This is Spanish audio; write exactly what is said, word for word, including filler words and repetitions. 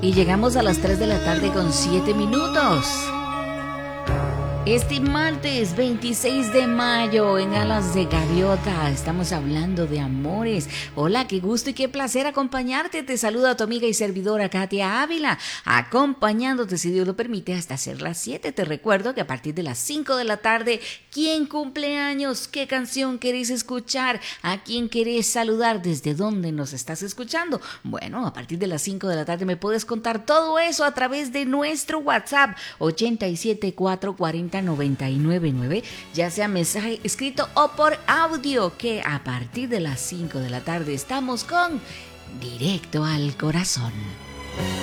Y llegamos a las tres de la tarde con siete minutos. Este martes veintiséis de mayo en Alas de Gaviota estamos hablando de amores. Hola, qué gusto y qué placer acompañarte. Te saluda tu amiga y servidora Katia Ávila, acompañándote, si Dios lo permite, hasta ser las siete. Te recuerdo que a partir de las cinco de la tarde, ¿quién cumple años? ¿Qué canción querés escuchar? ¿A quién querés saludar? ¿Desde dónde nos estás escuchando? Bueno, a partir de las cinco de la tarde me puedes contar todo eso a través de nuestro WhatsApp ochenta y siete, cuatrocientos cuarenta, noventa y nueve nueve, ya sea mensaje escrito o por audio, que a partir de las cinco de la tarde estamos con Directo al Corazón.